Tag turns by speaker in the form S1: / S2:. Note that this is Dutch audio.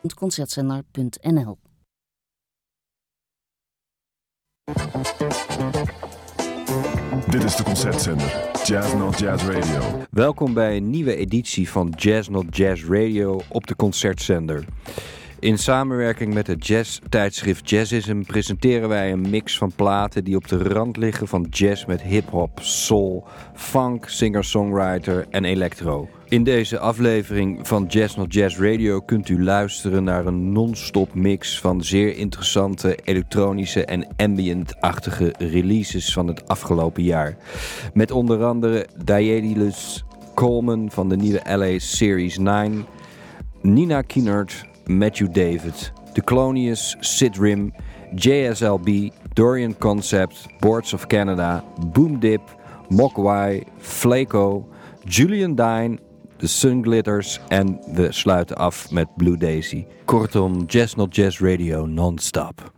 S1: concertzender.nl.
S2: Dit is de Concertzender, Jazz Not Jazz Radio.
S3: Welkom bij een nieuwe editie van Jazz Not Jazz Radio op de Concertzender. In samenwerking met het jazz-tijdschrift Jazzism presenteren wij een mix van platen die op de rand liggen van jazz met hip-hop, soul, funk, singer-songwriter en electro. In deze aflevering van Jazz Not Jazz Radio kunt u luisteren naar een non-stop mix van zeer interessante elektronische en ambient-achtige releases van het afgelopen jaar. Met onder andere Daedalus Coleman van de nieuwe LA Series 9, Nina Kienert, Matthew David, Thelonious, Sid Rim, JSLB, Dorian Concept, Boards of Canada, Boom Dip, Mogwai, Flaco, Julian Dine, The Sun Glitters en we sluiten af met Blue Daisy. Kortom, Jazz Not Jazz Radio non-stop.